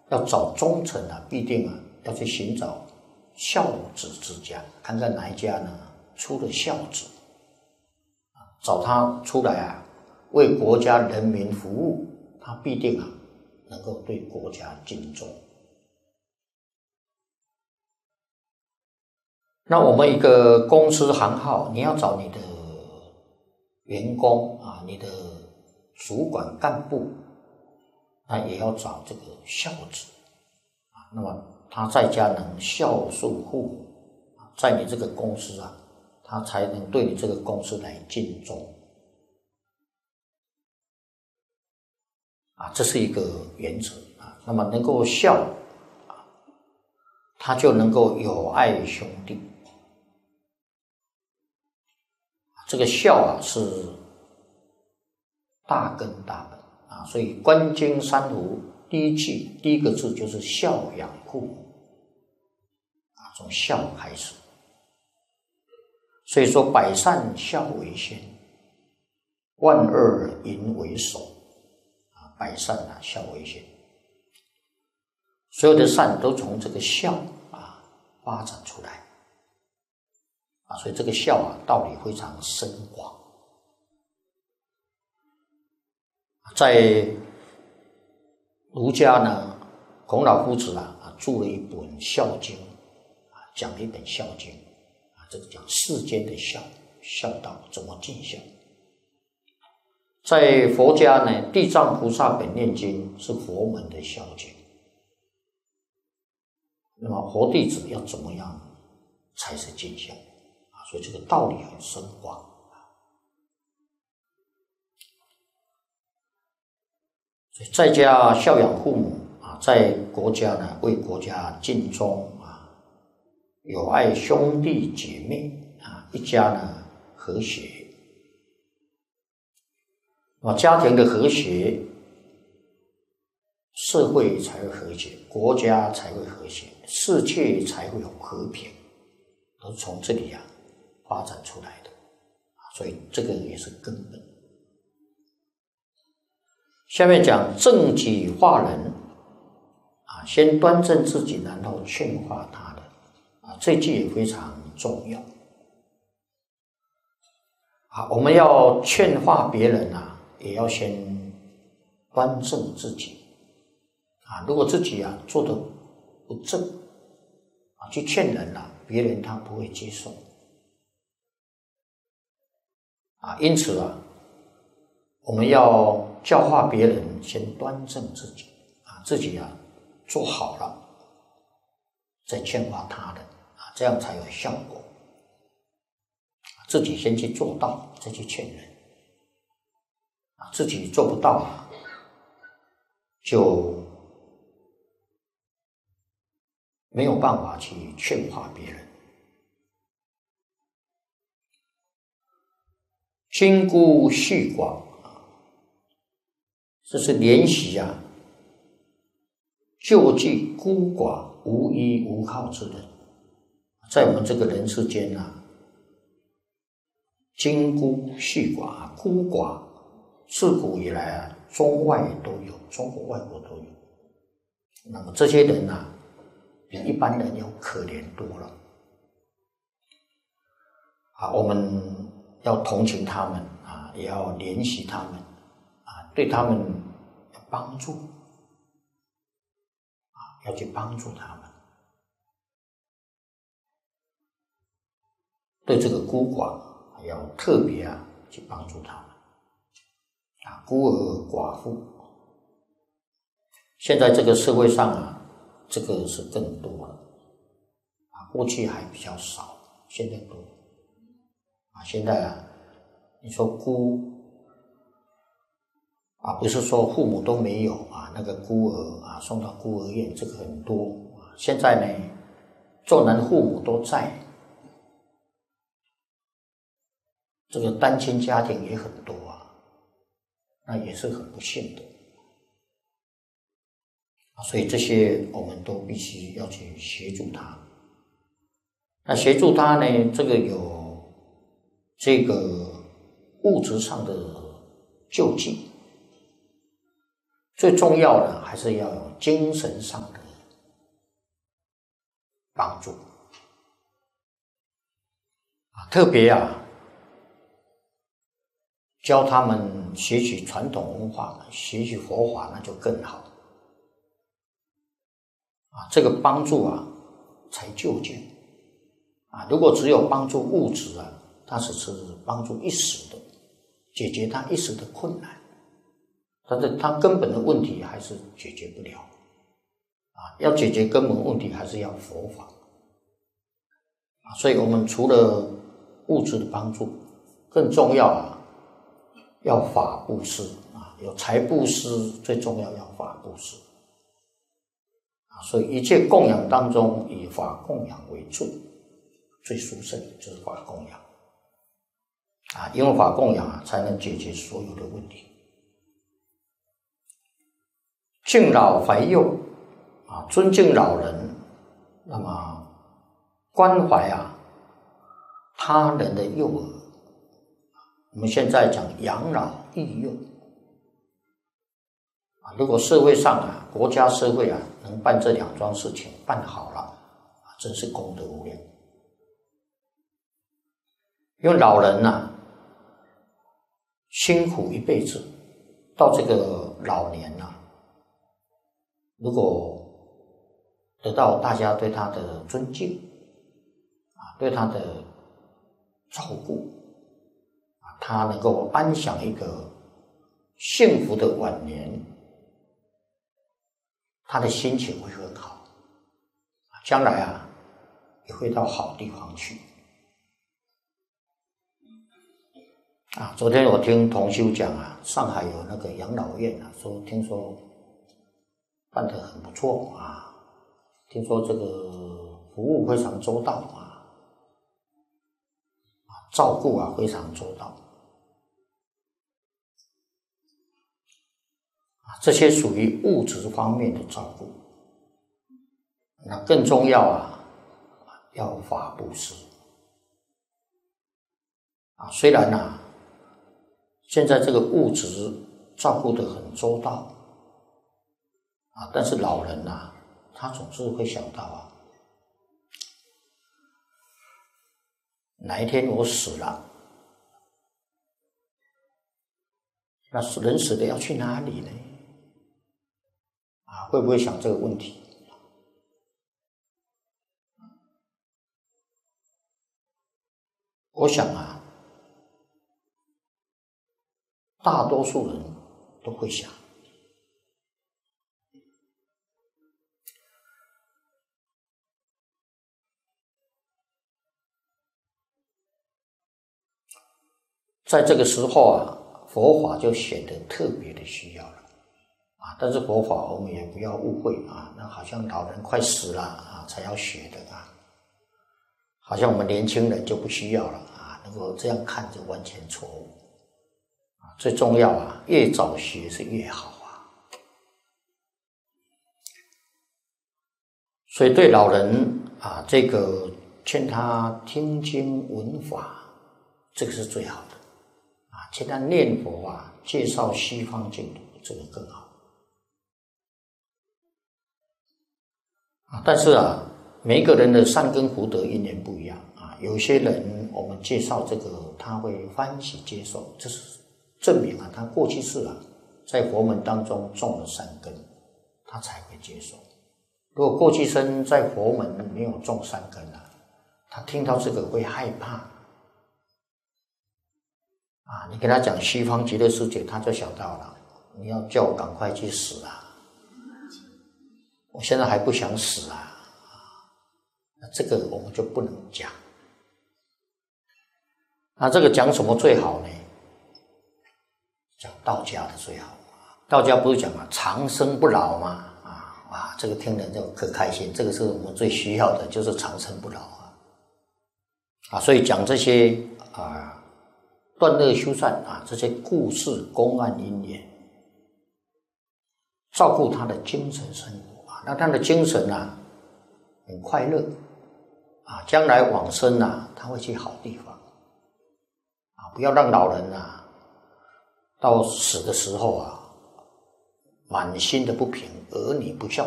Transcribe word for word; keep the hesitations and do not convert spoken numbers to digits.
要找忠臣啊，必定啊要去寻找孝子之家，看看哪一家呢出了孝子，找他出来啊，为国家人民服务，他必定啊能够对国家尽忠。那我们一个公司行号，你要找你的员工啊，你的主管干部，那也要找这个孝子啊。那么他在家能孝顺父母，在你这个公司啊，他才能对你这个公司来尽忠啊，这是一个原则啊。那么能够孝啊，他就能够友爱兄弟。这个孝啊是大根大本啊，所以《观经三福》第一句第一个字就是孝养父母啊，从孝开始。所以说百善孝为先，万恶淫为首啊，百善啊孝为先，所有的善都从这个孝啊发展出来。啊，所以这个孝啊，道理非常深广。在儒家呢，孔老夫子啊啊著了一本《孝经》啊，讲了一本《孝经》啊，这个讲世间的孝，孝道怎么尽孝。在佛家呢，《地藏菩萨本愿经》是佛门的孝经。那么佛弟子要怎么样才是尽孝？所以这个道理很深广。所以在家孝养父母啊，在国家呢为国家尽忠啊，友爱兄弟姐妹啊，一家呢和谐。啊，家庭的和谐，社会才会和谐，国家才会和谐，世界才会有和平，都是从这里啊发展出来的，所以这个也是根本。下面讲正己化人啊，先端正自己，然后劝化他人啊，这句也非常重要。啊，我们要劝化别人啊，也要先端正自己啊。如果自己啊做得不正啊，去劝人啊，别人他不会接受。啊，因此啊，我们要教化别人，先端正自己啊，自己啊做好了，再劝化他人啊，这样才有效果。自己先去做到，再去劝人啊，自己做不到啊，就没有办法去劝化别人。亲孤恤寡，这是怜惜啊救济孤寡无依无靠之人。在我们这个人世间啊，亲孤恤寡，孤寡自古以来啊，中外都有，中国外国都有。那么这些人啊，比一般人要可怜多了啊，我们要同情他们啊，也要怜惜他们啊，对他们要帮助啊，要去帮助他们。对这个孤寡要特别啊去帮助他们啊，孤儿寡妇，现在这个社会上啊，这个是更多了啊，过去还比较少，现在多。啊，现在啊，你说孤啊，不是说父母都没有啊，那个孤儿啊送到孤儿院，这个很多啊。现在呢，纵然父母都在，这个单亲家庭也很多啊，那也是很不幸的啊。所以这些我们都必须要去协助他。那协助他呢，这个有这个物质上的救济， 最重要的还是要有精神上的帮助啊，特别啊，教他们学习传统文化，学习佛法，那就更好啊。这个帮助啊，才究竟啊。如果只有帮助物质啊，它只是帮助一时的，解决他一时的困难，但是他根本的问题还是解决不了啊。要解决根本问题，还是要佛法啊。所以我们除了物质的帮助，更重要啊，要法布施啊。有财布施，最重要要法布施啊。所以一切供养当中，以法供养为主，最殊胜的就是法供养啊。因为法供养啊，才能解决所有的问题。敬老怀幼啊，尊敬老人，那么关怀啊他人的幼儿。我们现在讲养老育幼啊，如果社会上啊，国家社会啊，能办这两桩事情办好了啊，真是功德无量。因为老人啊，辛苦一辈子，到这个老年啊，如果得到大家对他的尊敬啊，对他的照顾啊，他能够安享一个幸福的晚年，他的心情会很好，将来啊也会到好地方去啊。昨天我听同修讲啊，上海有那个养老院啊，说听说办得很不错啊，听说这个服务非常周到啊，照顾啊非常周到啊，这些属于物质方面的照顾。那更重要啊，要法布施啊。虽然啊，现在这个物质照顾得很周到啊，但是老人啊，他总是会想到啊，哪一天我死了，那人死了要去哪里呢？啊，会不会想这个问题？我想啊，大多数人都会想。在这个时候啊，佛法就显得特别的需要了啊。但是佛法我们也不要误会啊，那好像老人快死了啊才要学的啊，好像我们年轻人就不需要了啊。如果这样看就完全错误啊。最重要啊，越早学是越好啊。所以对老人啊，这个劝他听经闻法，这个是最好的。劝他念佛啊，介绍西方净土，这个更好啊。但是啊，每一个人的善根福德因缘不一样啊。有些人我们介绍这个，他会欢喜接受，这是证明啊，他过去世啊，在佛门当中种了善根，他才会接受。如果过去生在佛门没有种善根啊，他听到这个会害怕。啊，你跟他讲西方极乐世界，他就想到了，你要叫我赶快去死啊！我现在还不想死啊！那这个我们就不能讲。那这个讲什么最好呢？讲道家的最好。道家不是讲啊长生不老吗？啊，哇，这个听了就可开心。这个是我们最需要的，就是长生不老啊！啊，所以讲这些啊。断恶修善啊，这些故事公案因缘，照顾他的精神生活啊，让他的精神啊很快乐啊，将来往生啊，他会去好地方啊，不要让老人啊到死的时候啊满心的不平，儿女不孝